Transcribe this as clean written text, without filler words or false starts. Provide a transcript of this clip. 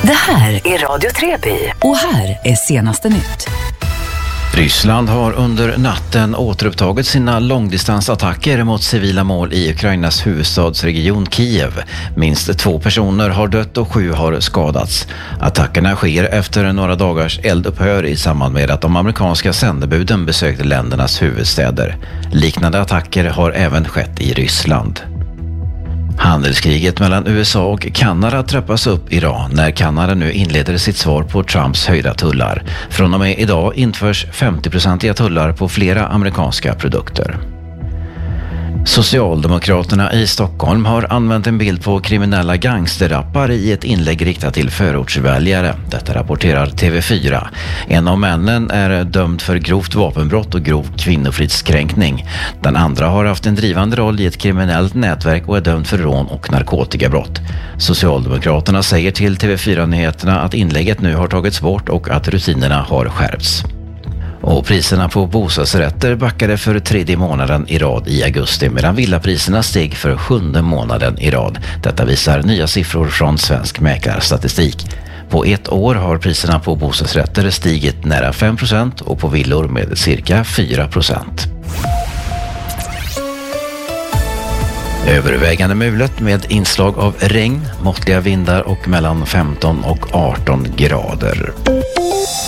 Det här är Radio Treby och här är senaste nytt. Ryssland har under natten återupptagit sina långdistansattacker mot civila mål i Ukrainas huvudstadsregion Kiev. Minst 2 personer har dött och 7 har skadats. Attackerna sker efter några dagars eldupphör i samband med att de amerikanska sändebuden besökte ländernas huvudstäder. Liknande attacker har även skett i Ryssland. Handelskriget mellan USA och Kanada trappas upp idag när Kanada nu inleder sitt svar på Trumps höjda tullar. Från och med idag införs 50-procentiga tullar på flera amerikanska produkter. Socialdemokraterna i Stockholm har använt en bild på kriminella gangsterrappar i ett inlägg riktat till förortsväljare. Detta rapporterar TV4. En av männen är dömd för grovt vapenbrott och grov kvinnofridskränkning. Den andra har haft en drivande roll i ett kriminellt nätverk och är dömd för rån och narkotikabrott. Socialdemokraterna säger till TV4-nyheterna att inlägget nu har tagits bort och att rutinerna har skärpts. Och priserna på bostadsrätter backade för 3:e månaden i rad i augusti medan villapriserna steg för 7:e månaden i rad. Detta visar nya siffror från Svensk Mäklarstatistik. På ett år har priserna på bostadsrätter stigit nära 5% och på villor med cirka 4%. Övervägande mulet med inslag av regn, måttliga vindar och mellan 15 och 18 grader.